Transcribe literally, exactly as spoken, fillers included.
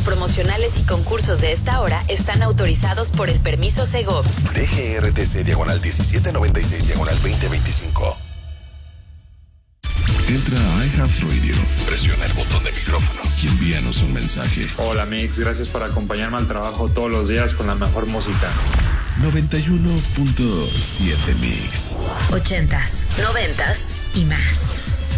promocionales y concursos de esta hora están autorizados por el permiso Segov. D G R T C diagonal diecisiete noventa y seis diagonal veinte veinticinco. Entra a iHeartRadio, presiona el botón de micrófono y envíanos un mensaje. Hola Mix, gracias por acompañarme al trabajo todos los días con la mejor música. noventa y uno punto siete Mix. Ochentas, noventas y más.